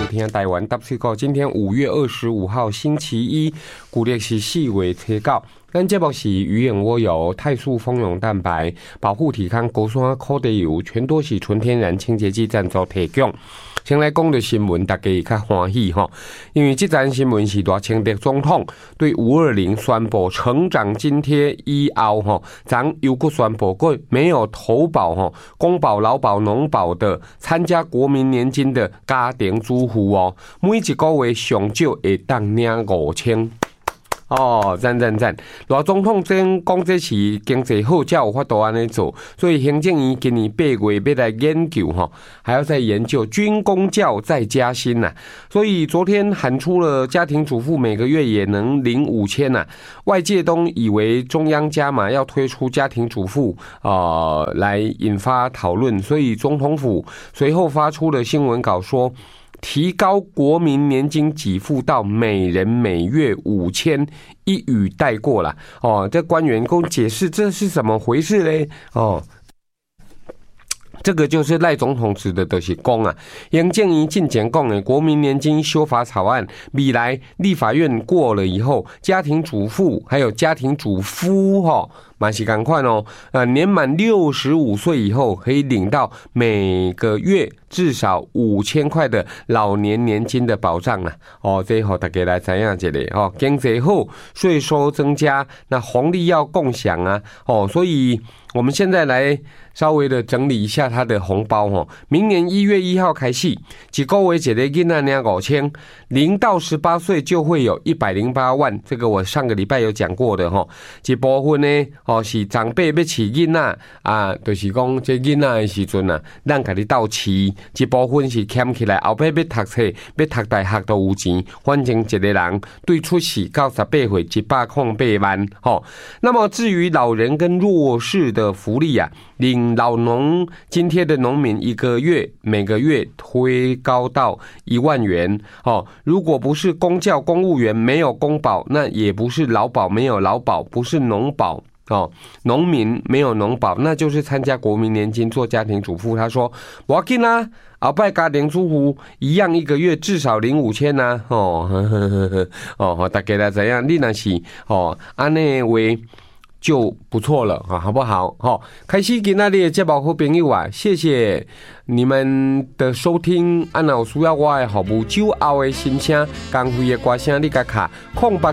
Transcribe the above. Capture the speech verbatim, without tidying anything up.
听台湾特色歌。今天五月二十五号星期一，古历是四月初九。咱节目是鱼眼蜗油、泰素蜂蛹蛋白、保护体康高山苦地油，全都是纯天然清洁剂赞助提供。先来讲的新闻，大家会较欢喜哈，因为这则新闻是大清德总统对五二零宣布成长津贴以后哈，咱又搁宣布过没有投保哈，公保、劳保、农保的参加国民年金的家庭主妇哦，每一个月上少会当领五千。哦，赞赞赞！罗总统真讲这是经济好才有法度安尼做，所以行政院今年八月要来研究哈，还要再研究军公教再加薪呐、啊。所以昨天喊出了家庭主妇每个月也能领五千呐。外界都以为中央加码要推出家庭主妇啊、呃，来引发讨论，所以总统府随后发出了新闻稿说，提高国民年金给付到每人每月五千，一语带过了。哦，这官员跟我解释这是怎么回事嘞？哦。这个就是赖总统指的就是讲啊，行政院进前讲的国民年金修法草案，未来立法院过了以后，家庭主妇还有家庭主夫哈，嘛是同款哦，呃，年满六十五岁以后可以领到每个月至少五千块的老年年金的保障啊。哦，这好大家来知影一下哦，经济好，税收增加，那红利要共享啊。哦，所以我们现在来稍微的整理一下他的红包哦。明年一月一号开始，一个月一个囡仔领五千，零到十八岁就会有一百零八万。这个我上个礼拜有讲过的哈。一部分呢，哦是长辈要饲囡仔啊，就是讲这囡仔的时阵啊，咱家己斗饲；一部分是欠起来，后摆要读册，要读大学都有钱。反正一个人对出世到十八岁一百零八万。哦，那么至于老人跟弱势的福利啊，领老农津贴的农民一个月每个月推高到一万元哦。如果不是公教公务员没有公保，那也不是劳保没有劳保，不是农保哦，农民没有农保，那就是参加国民年金做家庭主妇。他说不要紧啦，后摆家庭主妇一样一个月至少领五千呐哦呵呵呵呵哦，大家来知影，你若是哦安尼为。就不错了啊，好不好？好，开始今天的节目好朋友啊，谢谢你们的收听。啊，若有需要我的服务，酒后的心声、光辉的歌声，你甲卡空白。